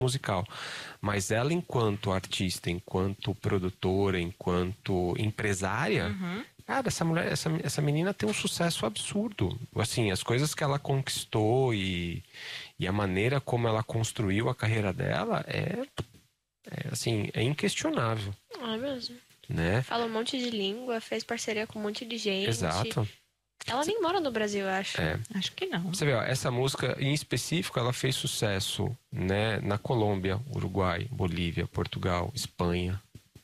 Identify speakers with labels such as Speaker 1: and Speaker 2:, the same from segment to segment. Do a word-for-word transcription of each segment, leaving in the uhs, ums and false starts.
Speaker 1: musical. Mas ela, enquanto artista, enquanto produtora, enquanto empresária,
Speaker 2: Uhum.
Speaker 1: cara, essa mulher, essa, essa menina tem um sucesso absurdo. Assim, as coisas que ela conquistou e, e a maneira como ela construiu a carreira dela é, é assim, é inquestionável,
Speaker 2: É mesmo.
Speaker 1: né?
Speaker 2: Fala um monte de língua, fez parceria com um monte de gente.
Speaker 1: Exato.
Speaker 2: Ela nem mora no Brasil, eu acho.
Speaker 1: É.
Speaker 3: Acho que não.
Speaker 1: Você vê, ó, essa música em específico, ela fez sucesso, né, na Colômbia, Uruguai, Bolívia, Portugal, Espanha.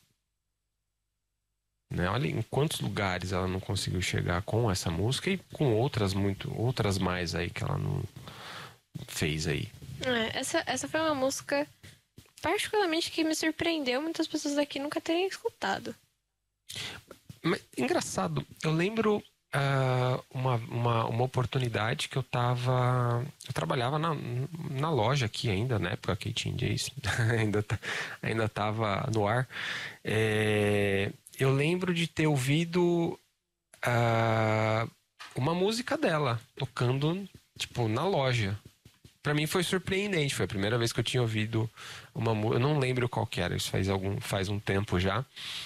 Speaker 1: Né? Olha em quantos lugares ela não conseguiu chegar com essa música e com outras muito, outras mais aí que ela não fez aí.
Speaker 2: É, essa, essa foi uma música particularmente que me surpreendeu muitas pessoas daqui nunca terem escutado.
Speaker 1: Mas, engraçado, eu lembro uh, uma, uma, uma oportunidade que eu tava... Eu trabalhava na, na loja aqui ainda, na época que tinha Jace, ainda, ainda tava no ar. É, eu lembro de ter ouvido uh, uma música dela tocando, tipo, na loja. Pra mim foi surpreendente, foi a primeira vez que eu tinha ouvido uma música, eu não lembro qual que era, isso faz, algum, faz um tempo já,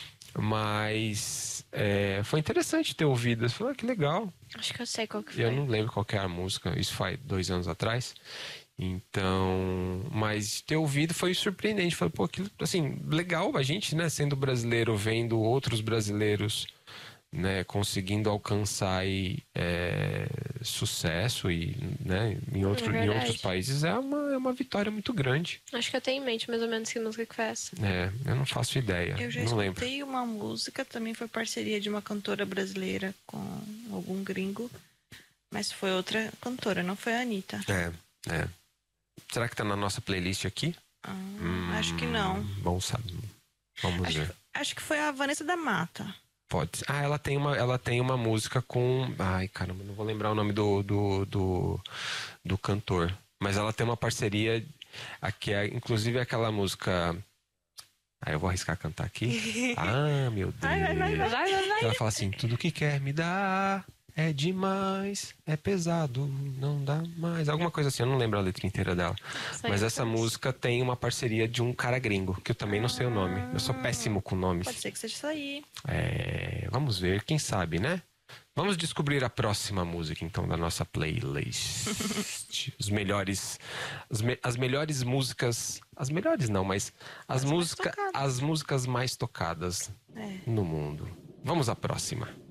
Speaker 1: mas é, foi interessante ter ouvido, eu falei, ah, que legal.
Speaker 2: Acho que eu sei qual que foi.
Speaker 1: Eu não lembro qual que era a música, isso faz dois anos atrás, então, mas ter ouvido foi surpreendente, falei, pô, que, assim, legal a gente, né, sendo brasileiro, vendo outros brasileiros, né, conseguindo alcançar aí, é, sucesso e, né, em, outro,
Speaker 2: É
Speaker 1: em outros países é uma, é uma vitória muito grande.
Speaker 2: Acho que eu tenho em mente mais ou menos que música que foi essa.
Speaker 1: É, eu não faço ideia.
Speaker 3: Eu já
Speaker 1: não
Speaker 3: escutei
Speaker 1: lembro.
Speaker 3: uma música, também foi parceria de uma cantora brasileira com algum gringo, mas foi outra cantora, não foi a Anitta.
Speaker 1: É, é. Será que tá na nossa playlist aqui?
Speaker 3: Ah,
Speaker 1: Hum,
Speaker 3: acho que não.
Speaker 1: Bom, sabe? Vamos
Speaker 3: Acho,
Speaker 1: ver.
Speaker 3: acho que foi a Vanessa da Mata.
Speaker 1: Pode ser. Ah, ela tem uma, ela tem uma música com... Ai, caramba, não vou lembrar o nome do, do, do, do cantor. Mas ela tem uma parceria... Aqui é, inclusive, aquela música... Ah, eu vou arriscar cantar aqui. Ah, meu Deus.
Speaker 3: Vai, vai, vai, vai, vai, vai.
Speaker 1: Ela fala assim, tudo que quer me dar é demais, é pesado, não dá mais. Alguma coisa assim, eu não lembro a letra inteira dela.
Speaker 2: Sei
Speaker 1: Mas
Speaker 2: que
Speaker 1: essa
Speaker 2: é isso.
Speaker 1: música tem uma parceria de um cara gringo, que eu também não sei o nome. Eu sou péssimo com nomes.
Speaker 3: Pode ser que seja isso aí.
Speaker 1: É, vamos ver, quem sabe, né? Vamos descobrir a próxima música, então, da nossa playlist. Os melhores... As, me, as melhores músicas... As melhores não, mas... As,
Speaker 3: As mais
Speaker 1: música,
Speaker 3: tocadas.
Speaker 1: as músicas mais tocadas
Speaker 3: É.
Speaker 1: no mundo. Vamos à próxima.